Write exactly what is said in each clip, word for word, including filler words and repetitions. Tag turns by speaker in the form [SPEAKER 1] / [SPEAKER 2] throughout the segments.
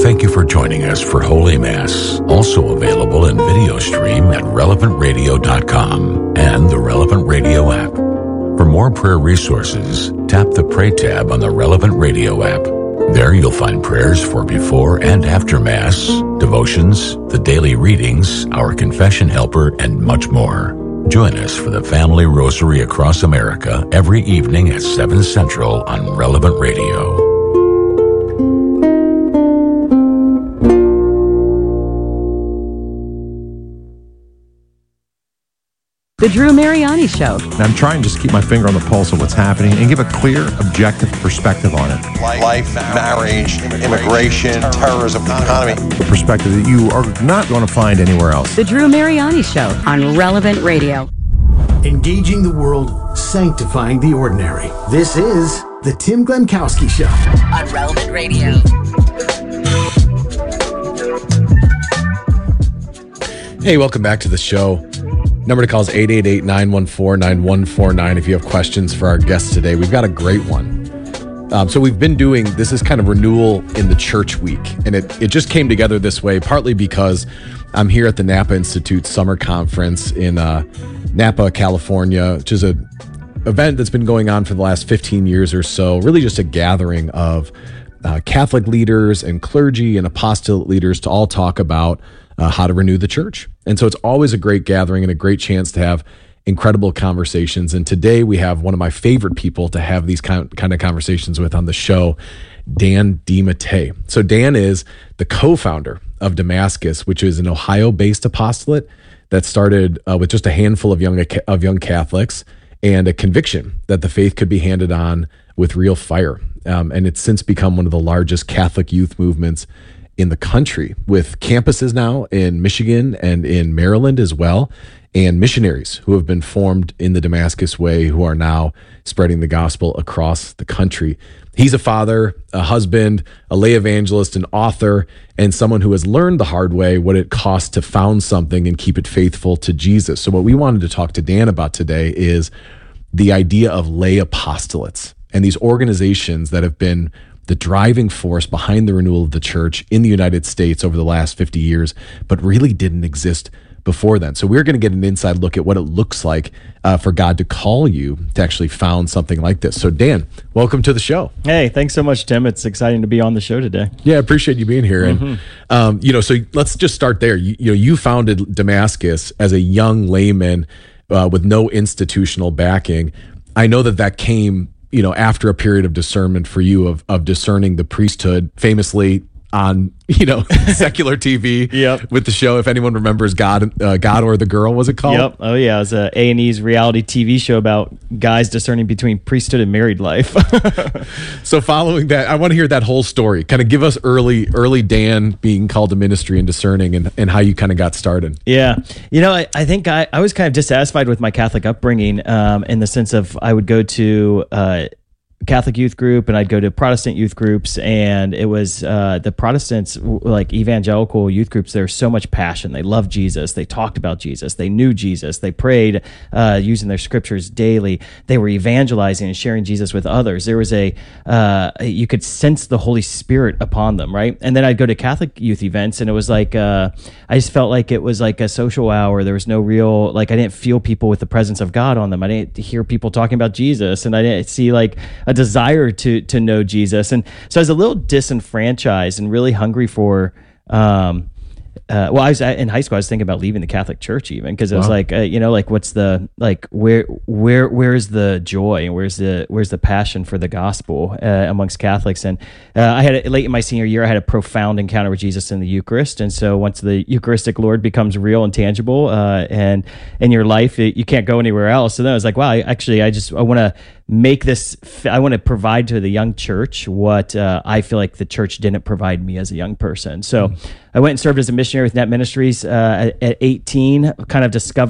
[SPEAKER 1] Thank you for joining us for Holy Mass, also available in video stream at relevant radio dot com and the Relevant Radio app. For more prayer resources, tap the Pray tab on the Relevant Radio app. There you'll find prayers for before and after Mass, devotions, the daily readings, our confession helper, and much more. Join us for the Family Rosary across America every evening at seven Central on Relevant Radio.
[SPEAKER 2] The Drew Mariani Show.
[SPEAKER 3] And I'm trying to just keep my finger on the pulse of what's happening and give a clear, objective perspective on it.
[SPEAKER 4] Life, marriage, immigration, terrorism, economy.
[SPEAKER 3] A perspective that you are not going to find anywhere else.
[SPEAKER 2] The Drew Mariani Show on Relevant Radio.
[SPEAKER 5] Engaging the world, sanctifying the ordinary. This is the Tim Glemkowski Show
[SPEAKER 2] on Relevant Radio.
[SPEAKER 6] Hey, welcome back to the show. Number to call is eight eight eight, nine one four, nine one four nine if you have questions for our guests today. We've got a great one. Um, so we've been doing, this is kind of renewal in the church week. And it, it just came together this way, partly because I'm here at the Napa Institute Summer Conference in uh, Napa, California, which is an event that's been going on for the last fifteen years or so. Really just a gathering of uh, Catholic leaders and clergy and apostolate leaders to all talk about Uh, how to renew the church. And so it's always a great gathering and a great chance to have incredible conversations. And today we have one of my favorite people to have these kind, kind of conversations with on the show, Dan DeMattei. So Dan is the co-founder of Damascus, which is an Ohio-based apostolate that started uh, with just a handful of young of young Catholics and a conviction that the faith could be handed on with real fire. Um, and it's since become one of the largest Catholic youth movements in the country, with campuses now in Michigan and in Maryland as well, and missionaries who have been formed in the Damascus Way who are now spreading the gospel across the country. He's a father, a husband, a lay evangelist, an author, and someone who has learned the hard way what it costs to found something and keep it faithful to Jesus. So what we wanted to talk to Dan about today is the idea of lay apostolates and these organizations that have been the driving force behind the renewal of the church in the United States over the last fifty years, but really didn't exist before then. So we're going to get an inside look at what it looks like uh, for God to call you to actually found something like this. So Dan, welcome to the show.
[SPEAKER 7] Hey, thanks so much, Tim. It's exciting to be on the show today.
[SPEAKER 6] Yeah, I appreciate you being here.
[SPEAKER 7] Mm-hmm.
[SPEAKER 6] And, um, you know, so let's just start there. You, you know, you founded Damascus as a young layman uh, with no institutional backing. I know that that came you know, after a period of discernment for you of of discerning the priesthood, famously on, you know, secular T V
[SPEAKER 7] yep.
[SPEAKER 6] with the show, if anyone remembers God, uh, God or the Girl, was it called?
[SPEAKER 7] Yep. Oh yeah, it was a A and E's reality T V show about guys discerning between priesthood and married life.
[SPEAKER 6] So following that, I want to hear that whole story. Kind of give us early, early Dan being called to ministry and discerning and, and how you kind of got started.
[SPEAKER 7] Yeah. You know, I, I think I, I was kind of dissatisfied with my Catholic upbringing um, in the sense of I would go to uh, Catholic youth group and I'd go to Protestant youth groups, and it was uh, the Protestants, like evangelical youth groups, there's so much passion. They loved Jesus. They talked about Jesus. They knew Jesus. They prayed uh, using their scriptures daily. They were evangelizing and sharing Jesus with others. There was a, uh, you could sense the Holy Spirit upon them, right? And then I'd go to Catholic youth events, and it was like, uh, I just felt like it was like a social hour. There was no real, like I didn't feel people with the presence of God on them. I didn't hear people talking about Jesus, and I didn't see like a desire to to know Jesus. And so I was a little disenfranchised and really hungry for um uh, well, I was in high school. I was thinking about leaving the Catholic Church, even because it was wow. like, uh, you know, like what's the like where where where's the joy and where's the where's the passion for the gospel uh, amongst Catholics? And uh, I had a, late in my senior year, I had a profound encounter with Jesus in the Eucharist. And so once the Eucharistic Lord becomes real and tangible uh, and in your life, it, you can't go anywhere else. So then I was like, wow, I, actually, I just I want to make this. I want to provide to the young church what uh, I feel like the church didn't provide me as a young person. So. Mm-hmm. I went and served as a missionary with Net Ministries uh, at eighteen, kind of discovered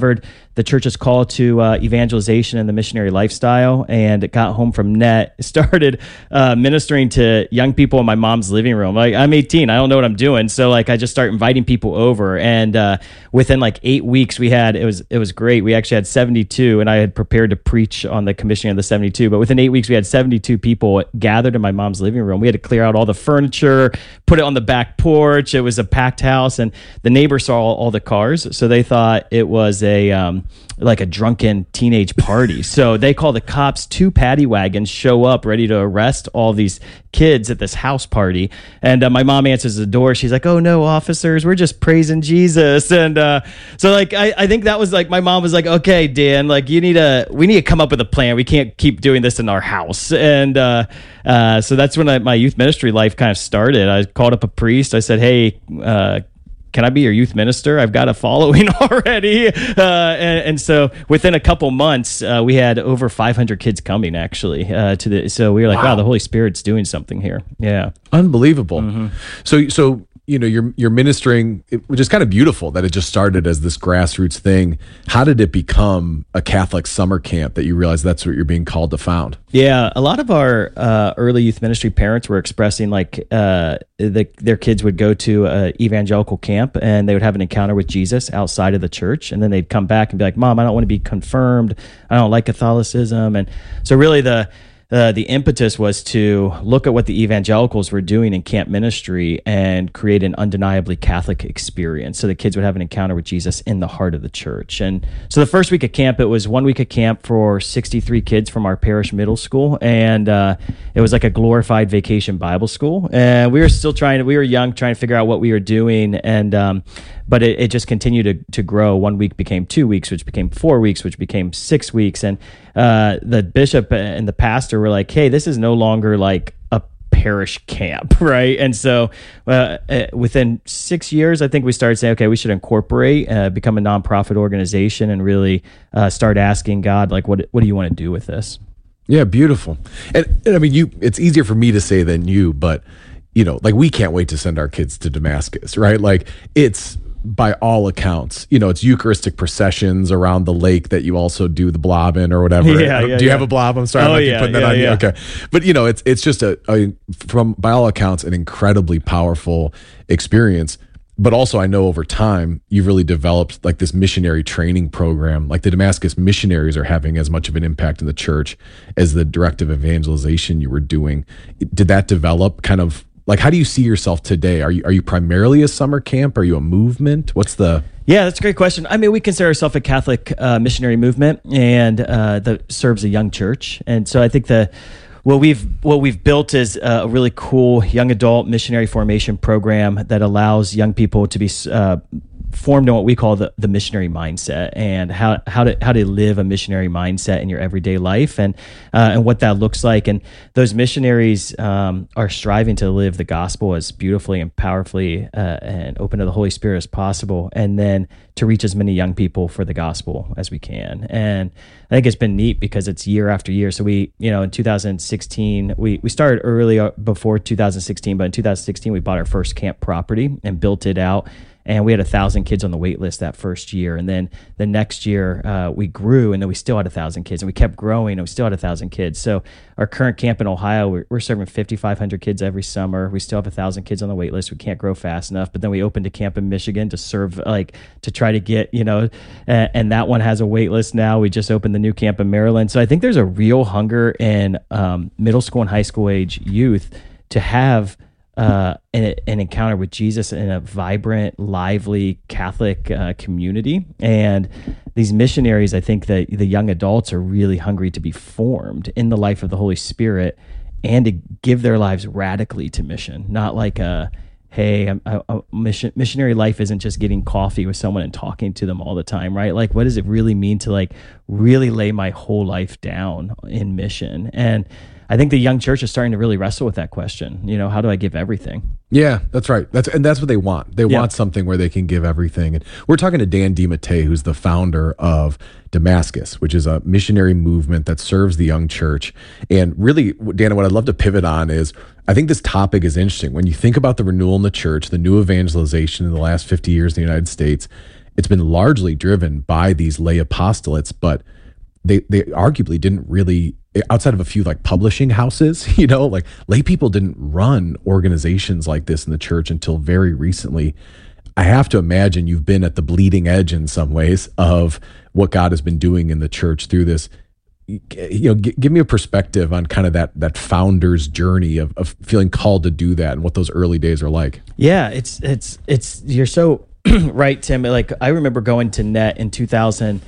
[SPEAKER 7] the church's call to uh, evangelization and the missionary lifestyle, and got home from N E T, started uh, ministering to young people in my mom's living room. Like, I'm eighteen, I don't know what I'm doing, so like I just start inviting people over, and uh, within like eight weeks, we had it was it was great. We actually had seventy-two, and I had prepared to preach on the commissioning of the seventy-two. But within eight weeks, we had seventy-two people gathered in my mom's living room. We had to clear out all the furniture, put it on the back porch. It was a packed house, and the neighbors saw all, all the cars, so they thought it was a um, like a drunken teenage party. So they call the cops. Two paddy wagons show up ready to arrest all these kids at this house party. And uh, my mom answers the door. She's like, "Oh no, officers, we're just praising Jesus." And uh, so like I, I think that was like my mom was like, "Okay, Dan, like you need to we need to come up with a plan. We can't keep doing this in our house." And uh, uh, so that's when I, my youth ministry life kind of started. I called up a priest. I said, "Hey, uh, can I be your youth minister? I've got a following already." Uh, and, and so within a couple months, uh, we had over five hundred kids coming actually uh, to the, so we were like, wow. wow, the Holy Spirit's doing something here. Yeah.
[SPEAKER 6] Unbelievable.
[SPEAKER 7] Mm-hmm.
[SPEAKER 6] So, so, you know, you're, you're ministering, which is kind of beautiful that it just started as this grassroots thing. How did it become a Catholic summer camp that you realized that's what you're being called to found?
[SPEAKER 7] Yeah, a lot of our uh, early youth ministry parents were expressing like uh, the, their kids would go to an evangelical camp and they would have an encounter with Jesus outside of the church, and then they'd come back and be like, "Mom, I don't want to be confirmed. I don't like Catholicism." And so really the Uh, the impetus was to look at what the evangelicals were doing in camp ministry and create an undeniably Catholic experience. So the kids would have an encounter with Jesus in the heart of the church. And so the first week of camp, it was one week of camp for sixty-three kids from our parish middle school. And uh, it was like a glorified vacation Bible school. And we were still trying to, we were young, trying to figure out what we were doing. And, um, but it, it just continued to, to grow. One week became two weeks, which became four weeks, which became six weeks. And uh, the bishop and the pastor were like, "Hey, this is no longer like a parish camp," right? And so uh, uh, within six years, I think we started saying, okay, we should incorporate, uh, become a nonprofit organization, and really uh, start asking God, like, what what do you want to do with this?
[SPEAKER 6] Yeah, beautiful. And, and I mean, you. It's easier for me to say than you, but you know, like we can't wait to send our kids to Damascus, right? Like it's, by all accounts, you know, it's Eucharistic processions around the lake that you also do the blob in or whatever.
[SPEAKER 7] Yeah, yeah,
[SPEAKER 6] do you
[SPEAKER 7] yeah.
[SPEAKER 6] have a blob? I'm sorry,
[SPEAKER 7] oh,
[SPEAKER 6] I'm
[SPEAKER 7] yeah,
[SPEAKER 6] putting that
[SPEAKER 7] yeah,
[SPEAKER 6] on
[SPEAKER 7] yeah.
[SPEAKER 6] you. Okay, but you know, it's it's just a, a from by all accounts an incredibly powerful experience. But also, I know over time you've really developed like this missionary training program. Like the Damascus missionaries are having as much of an impact in the church as the directive evangelization you were doing. Did that develop kind of? Like, how do you see yourself today? Are you are you primarily a summer camp? Are you a movement? What's the...
[SPEAKER 7] Yeah, that's a great question. I mean, we consider ourselves a Catholic uh, missionary movement, and uh, that serves a young church. And so I think the what we've what we've built is a really cool young adult missionary formation program that allows young people to be uh, formed in what we call the, the missionary mindset, and how how to how to live a missionary mindset in your everyday life, and uh, and what that looks like. And those missionaries um, are striving to live the gospel as beautifully and powerfully uh, and open to the Holy Spirit as possible, and then to reach as many young people for the gospel as we can. And I think it's been neat because it's year after year. So we, you know, in two thousand sixteen, we we started early before two thousand sixteen, but in two thousand sixteen we bought our first camp property and built it out. And we had a thousand kids on the wait list that first year. And then the next year uh, we grew, and then we still had a thousand kids, and we kept growing, and we still had a thousand kids. So our current camp in Ohio, we're, we're serving fifty-five hundred kids every summer. We still have a thousand kids on the wait list. We can't grow fast enough. But then we opened a camp in Michigan to serve, like to try to get, you know, uh, and that one has a wait list now. We just opened the new camp in Maryland. So I think there's a real hunger in um, middle school and high school age youth to have Uh, an, an encounter with Jesus in a vibrant, lively Catholic uh, community. And these missionaries, I think that the young adults are really hungry to be formed in the life of the Holy Spirit and to give their lives radically to mission. Not like a, hey, a, a mission, missionary life isn't just getting coffee with someone and talking to them all the time, right? Like, what does it really mean to like really lay my whole life down in mission? And I think the young church is starting to really wrestle with that question. You know, how do I give everything?
[SPEAKER 6] Yeah, that's right. That's and that's what they want. They
[SPEAKER 7] yeah.
[SPEAKER 6] want something where they can give everything. And we're talking to Dan DiMattei, who's the founder of Damascus, which is a missionary movement that serves the young church. And really, Dan, what I'd love to pivot on is, I think this topic is interesting. When you think about the renewal in the church, the new evangelization in the last fifty years in the United States, it's been largely driven by these lay apostolates, but they they arguably didn't really, outside of a few like publishing houses, you know, like lay people didn't run organizations like this in the church until very recently. I have to imagine you've been at the bleeding edge in some ways of what God has been doing in the church through this. You know, g- give me a perspective on kind of that that founder's journey of, of feeling called to do that and what those early days are like.
[SPEAKER 7] Yeah, it's it's it's you're so right, Tim. Like I remember going to N E T in two thousand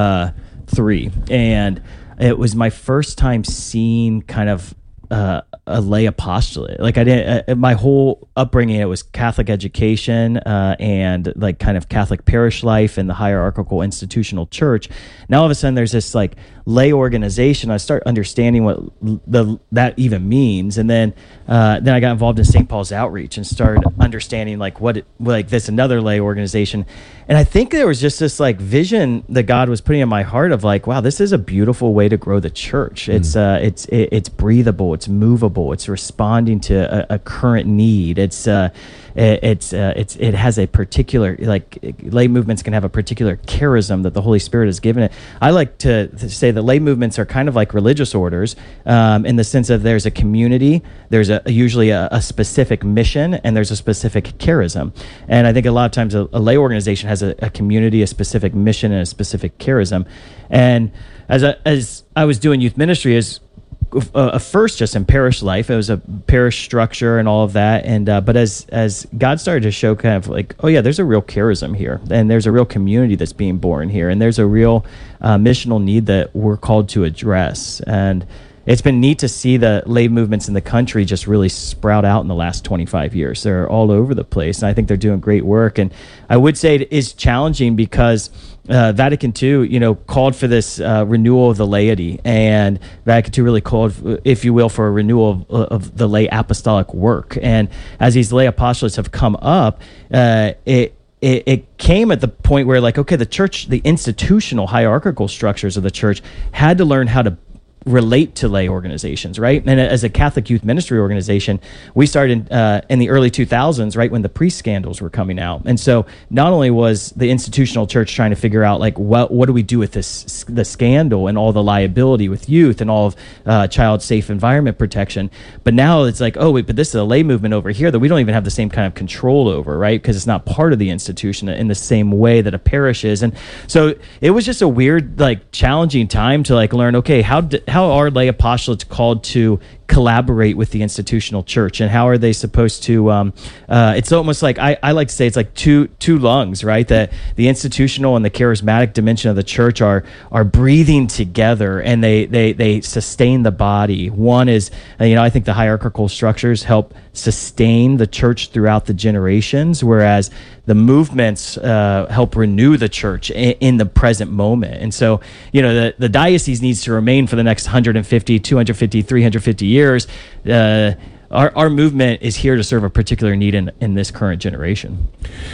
[SPEAKER 7] three, and it was my first time seeing kind of uh, a lay apostolate. Like I didn't, uh, my whole upbringing, it was Catholic education uh, and like kind of Catholic parish life and the hierarchical institutional church. Now all of a sudden there's this like lay organization. I start understanding what the that even means, and then uh, then I got involved in Saint Paul's Outreach and started understanding like what it, like this another lay organization. And I think there was just this like vision that God was putting in my heart of like, wow, this is a beautiful way to grow the church. Mm. It's uh, it's it, it's breathable, it's movable, it's responding to a, a current need. It's uh, it, it's uh, it's it has a particular, like lay movements can have a particular charism that the Holy Spirit has given it. I like to, to say that lay movements are kind of like religious orders um, in the sense of there's a community, there's a usually a, a specific mission, and there's a specific charism. And I think a lot of times a, a lay organization has a, a community, a specific mission, and a specific charism. And as I, as I was doing youth ministry, as uh, first just in parish life, it was a parish structure and all of that. And uh, but as as God started to show kind of like, oh yeah, there's a real charism here, and there's a real community that's being born here, and there's a real uh, missional need that we're called to address. And it's been neat to see the lay movements in the country just really sprout out in the last twenty-five years. They're all over the place, and I think they're doing great work. And I would say it is challenging because uh, Vatican Two, you know, called for this uh, renewal of the laity, and Vatican Two really called, if you will, for a renewal of, of the lay apostolic work. And as these lay apostolates have come up, uh, it It, it came at the point where, like, okay, the church, the institutional hierarchical structures of the church had to learn how to relate to lay organizations, right? And as a Catholic youth ministry organization, we started uh, in the early two thousands, right when the priest scandals were coming out. And so not only was the institutional church trying to figure out, like, what what do we do with this, the scandal and all the liability with youth and all of uh, child safe environment protection, but now it's like, oh, wait, but this is a lay movement over here that we don't even have the same kind of control over, right? Because it's not part of the institution in the same way that a parish is. And so it was just a weird, like, challenging time to, like, learn, okay, how d- how are lay apostolates called to collaborate with the institutional church, and how are they supposed to um uh it's almost like I, I like to say it's like two two lungs, right? That the institutional and the charismatic dimension of the church are are breathing together, and they they they sustain the body. One is, you know, I think the hierarchical structures help sustain the church throughout the generations, whereas the movements uh, help renew the church in, in the present moment. And so, you know, the, the diocese needs to remain for the next one hundred fifty, two hundred fifty, three hundred fifty years. Uh, our, our movement is here to serve a particular need in, in this current generation.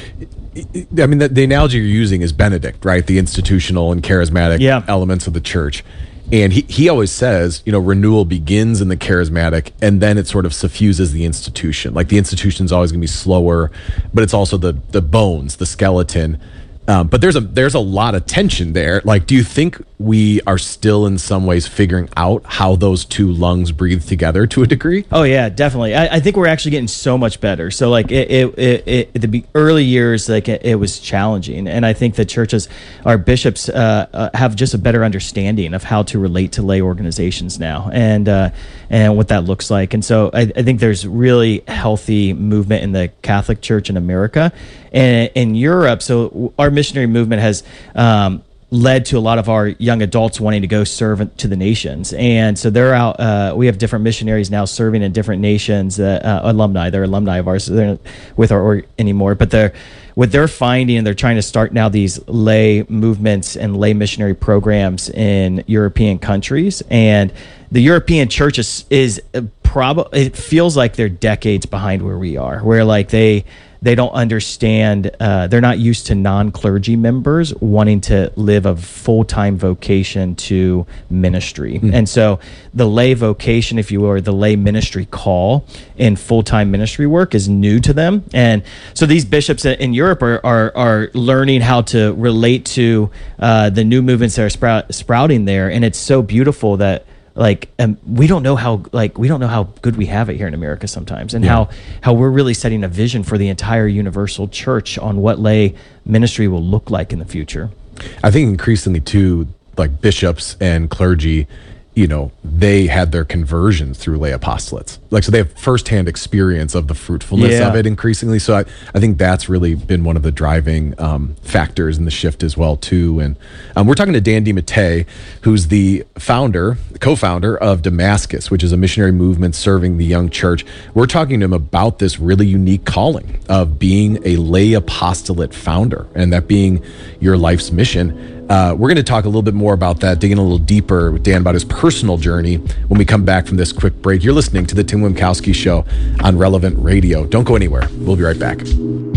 [SPEAKER 6] I mean, the, the analogy you're using is Benedict, right? The institutional and charismatic
[SPEAKER 7] yeah.
[SPEAKER 6] elements of the church. And he, he always says, you know, renewal begins in the charismatic, and then it sort of suffuses the institution. Like the institution is always going to be slower, but it's also the the bones, the skeleton. Um, but there's a there's a lot of tension there. Like, do you think we are still in some ways figuring out how those two lungs breathe together to a degree?
[SPEAKER 7] Oh yeah, definitely. I, I think we're actually getting so much better. So like it, it, it, it the early years, like it, it was challenging, and I think the churches, our bishops, uh, uh, have just a better understanding of how to relate to lay organizations now, and uh, and what that looks like. And so I, I think there's really healthy movement in the Catholic Church in America and in Europe. So our missionary movement has um, led to a lot of our young adults wanting to go serve to the nations. And so they're out, uh, we have different missionaries now serving in different nations, uh, uh, alumni, they're alumni of ours, so they're not with our org anymore, but they're, what they're finding, and they're trying to start now these lay movements and lay missionary programs in European countries. And the European church is is probably, it feels like they're decades behind where we are, where like they they don't understand, uh, they're not used to non-clergy members wanting to live a full-time vocation to ministry. Mm. And so the lay vocation, if you will, or the lay ministry call in full-time ministry work is new to them. And so these bishops in Europe are are, are learning how to relate to uh, the new movements that are sprout, sprouting there. And it's so beautiful that like um, we don't know how like we don't know how good we have it here in America sometimes, and yeah. how how we're really setting a vision for the entire universal church on what lay ministry will look like in the future.
[SPEAKER 6] I think increasingly too, like bishops and clergy, you know, they had their conversions through lay apostolates. Like, so they have firsthand experience of the fruitfulness
[SPEAKER 7] yeah.
[SPEAKER 6] of it increasingly. So I, I think that's really been one of the driving um, factors in the shift as well too. And um, we're talking to Dan DiMattei, who's the founder, co-founder of Damascus, which is a missionary movement serving the young church. We're talking to him about this really unique calling of being a lay apostolate founder, and that being your life's mission. Uh, we're going to talk a little bit more about that, digging a little deeper with Dan about his personal journey when we come back from this quick break. You're listening to the Tim Glemkowski Show on Relevant Radio. Don't go anywhere. We'll be right back.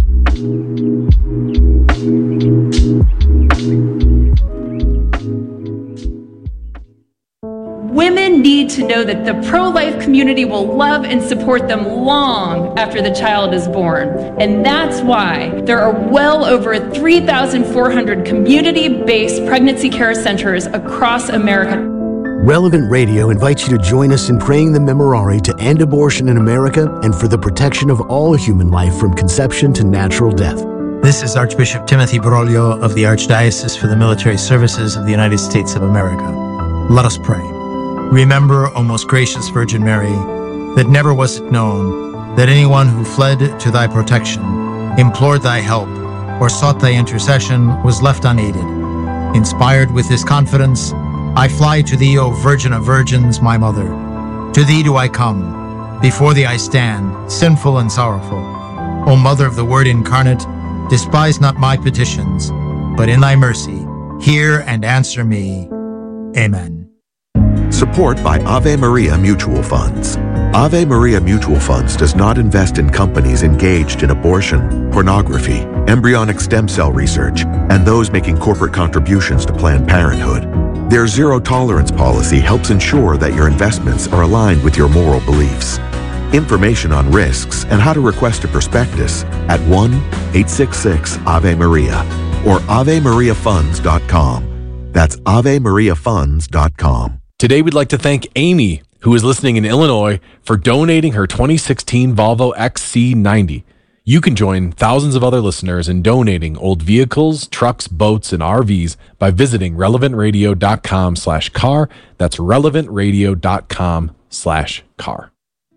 [SPEAKER 8] Women need to know that the pro-life community will love and support them long after the child is born. And that's why there are well over three thousand four hundred community-based pregnancy care centers across America.
[SPEAKER 5] Relevant Radio invites you to join us in praying the Memorare to end abortion in America and for the protection of all human life from conception to natural death.
[SPEAKER 9] This is Archbishop Timothy Broglio of the Archdiocese for the Military Services of the United States of America. Let us pray. Remember, O most gracious Virgin Mary, that never was it known that anyone who fled to thy protection, implored thy help, or sought thy intercession was left unaided. Inspired with this confidence, I fly to thee, O Virgin of Virgins, my Mother. To thee do I come. Before thee I stand, sinful and sorrowful. O Mother of the Word incarnate, despise not my petitions, but in thy mercy, hear and answer me. Amen.
[SPEAKER 10] Support by Ave Maria Mutual Funds. Ave Maria Mutual Funds does not invest in companies engaged in abortion, pornography, embryonic stem cell research, and those making corporate contributions to Planned Parenthood. Their zero tolerance policy helps ensure that your investments are aligned with your moral beliefs. Information on risks and how to request a prospectus at one eight six six Ave Maria or ave maria funds dot com. That's ave maria funds dot com.
[SPEAKER 6] Today, we'd like to thank Amy, who is listening in Illinois, for donating her twenty sixteen Volvo X C ninety. You can join thousands of other listeners in donating old vehicles, trucks, boats, and R Vs by visiting relevant radio dot com slash car. That's relevant radio dot com slash car.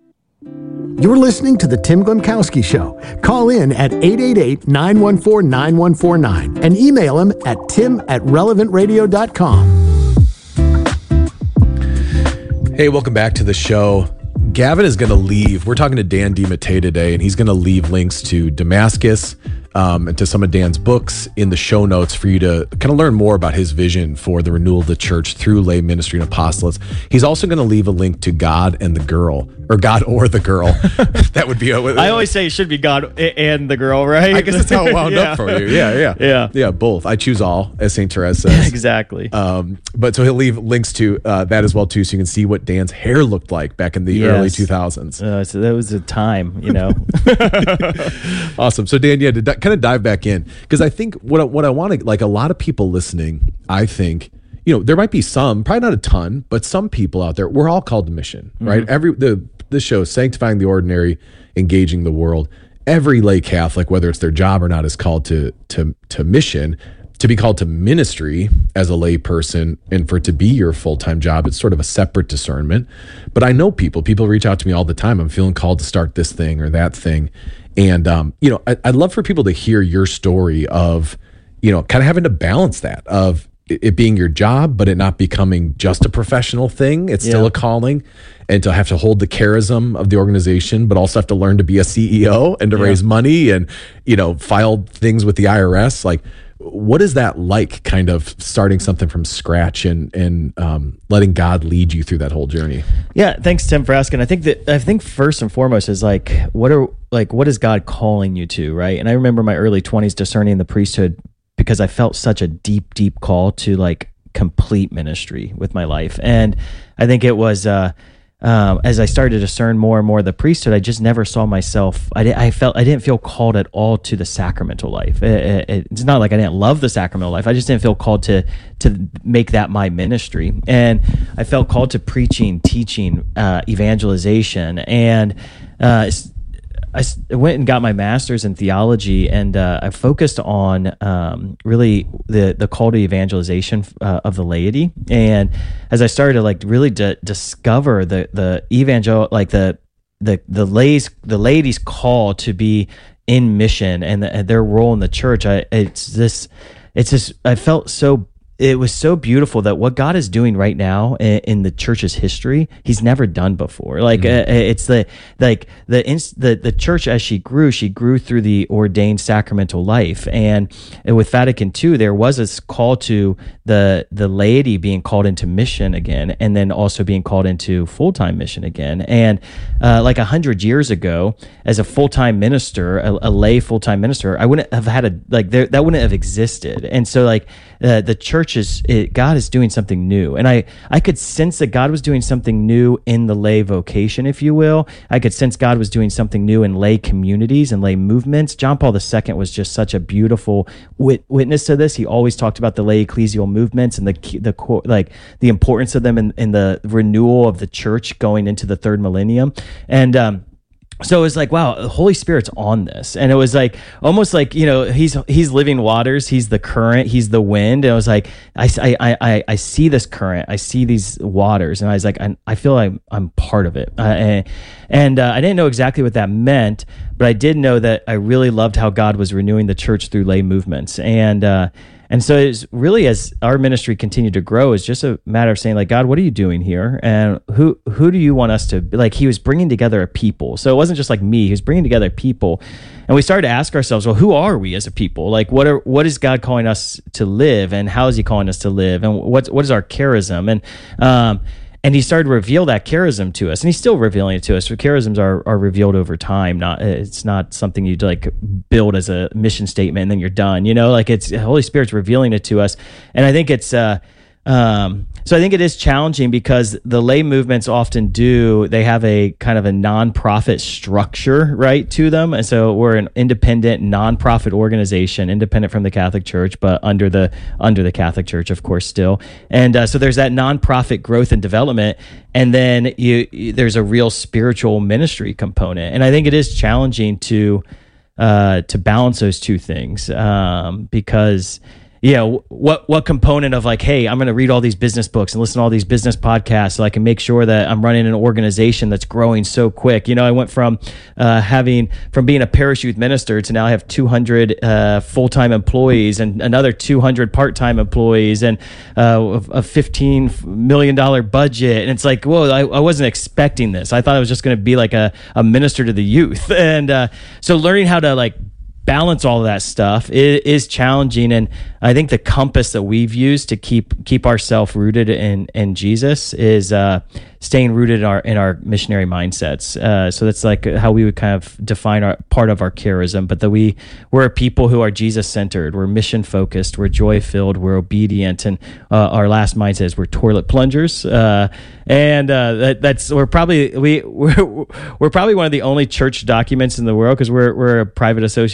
[SPEAKER 5] You're listening to The Tim Glemkowski Show. Call in at eight eight eight, nine one four, nine one four nine and email him at tim at relevant radio dot com.
[SPEAKER 6] Hey, welcome back to the show. Gavin is going to leave. We're talking to Dan DiMattei today, and he's going to leave links to Damascus um, and to some of Dan's books in the show notes for you to kind of learn more about his vision for the renewal of the church through lay ministry and apostolates. He's also going to leave a link to God and the Girl, or God or the Girl. That would be a,
[SPEAKER 7] I always say it should be God and the Girl, right?
[SPEAKER 6] I guess that's how it wound yeah. up for you. Yeah, yeah.
[SPEAKER 7] Yeah.
[SPEAKER 6] Yeah, both. I choose all, as Saint Therese says.
[SPEAKER 7] Exactly.
[SPEAKER 6] Um, but so he'll leave links to uh, that as well, too, so you can see what Dan's hair looked like back in the
[SPEAKER 7] yes.
[SPEAKER 6] early two thousands.
[SPEAKER 7] Uh, so that was a time, you know.
[SPEAKER 6] Awesome. So Dan, yeah, to di- kind of dive back in, because I think what I, what I want to, like a lot of people listening, I think, you know, there might be some, probably not a ton, but some people out there, we're all called to mission, mm-hmm. right? Every, the, this show, Sanctifying the Ordinary, Engaging the World. Every lay Catholic, whether it's their job or not, is called to to to mission, to be called to ministry as a lay person, and for it to be your full-time job. It's sort of a separate discernment. But I know people, people reach out to me all the time. I'm feeling called to start this thing or that thing. And, um, you know, I, I'd love for people to hear your story of, you know, kind of having to balance that, of it being your job, but it not becoming just a professional thing. It's yeah. still a calling, and to have to hold the charism of the organization, but also have to learn to be a C E O and to yeah. raise money and, you know, file things with the I R S. Like, what is that like, kind of starting something from scratch and and um, letting God lead you through that whole journey?
[SPEAKER 7] Yeah, thanks, Tim, for asking. I think that I think first and foremost is like, what are like what is God calling you to, right? And I remember my early twenties discerning the priesthood because I felt such a deep, deep call to like complete ministry with my life, and I think it was. Uh, Um, as I started to discern more and more the priesthood, I just never saw myself. I, I felt I didn't feel called at all to the sacramental life. It, it, it's not like I didn't love the sacramental life. I just didn't feel called to to make that my ministry. And I felt called to preaching, teaching, uh, evangelization, and uh, I went and got my master's in theology, and uh, I focused on um, really the the call to evangelization uh, of the laity. And as I started to like really d- discover the the evangel like the the the lays the laity's call to be in mission and, the, and their role in the church, I it's this it's this I felt so. It was so beautiful that what God is doing right now in, in the church's history, He's never done before. Like mm-hmm. uh, it's the like the, ins- the the church as she grew, she grew through the ordained sacramental life, and with Vatican Two, there was this call to the the laity being called into mission again, and then also being called into full time mission again. And uh, like a hundred years ago, as a full time minister, a, a lay full time minister, I wouldn't have had a like there, that wouldn't have existed. And so like uh, the church. Is it, God is doing something new, and I I could sense that God was doing something new in the lay vocation, if you will. I could sense God was doing something new in lay communities and lay movements. John Paul the Second was just such a beautiful wit- witness to this. He always talked about the lay ecclesial movements and the the like the importance of them in, in the renewal of the church going into the third millennium, and. um So it was like, wow, the Holy Spirit's on this. And it was like, almost like, you know, he's he's living waters, he's the current, he's the wind. And I was like, I, I, I, I see this current, I see these waters. And I was like, I, I feel like I'm, I'm part of it. Uh, and and uh, I didn't know exactly what that meant, but I did know that I really loved how God was renewing the church through lay movements. And uh, and so it's really, as our ministry continued to grow, it's just a matter of saying, like, God, what are you doing here? And who who do you want us to, like, he was bringing together a people. So it wasn't just like me, he was bringing together people. And we started to ask ourselves, well, who are we as a people? Like, what are what is God calling us to live? And how is he calling us to live? And what, what is our charism? And um, and he started to reveal that charism to us. And he's still revealing it to us. So charisms are, are revealed over time. Not It's not something you like build as a mission statement and then you're done. You know, like it's the Holy Spirit's revealing it to us. And I think it's... Uh, Um, so I think it is challenging because the lay movements often do, they have a kind of a nonprofit structure, right, to them. And so we're an independent nonprofit organization, independent from the Catholic Church, but under the, under the Catholic Church, of course, still. And, uh, so there's that nonprofit growth and development. And then you, you, there's a real spiritual ministry component. And I think it is challenging to, uh, to balance those two things, um, because yeah, what what component of like, hey, I'm going to read all these business books and listen to all these business podcasts so I can make sure that I'm running an organization that's growing so quick. You know, I went from uh, having from being a parish youth minister to now I have two hundred uh, full-time employees and another two hundred part-time employees and uh, a fifteen million dollars budget. And it's like, whoa, I, I wasn't expecting this. I thought I was just going to be like a, a minister to the youth. And uh, so learning how to like balance all of that stuff is, is challenging, and I think the compass that we've used to keep keep ourselves rooted in in Jesus is uh, staying rooted in our in our missionary mindsets. Uh, so that's like how we would kind of define our part of our charism, but that we we're a people who are Jesus centered, we're mission focused, we're joy filled, we're obedient, and uh, our last mindset is we're toilet plungers. Uh, and uh, that, that's we're probably we we're, we're probably one of the only church documents in the world because we're we're a private association.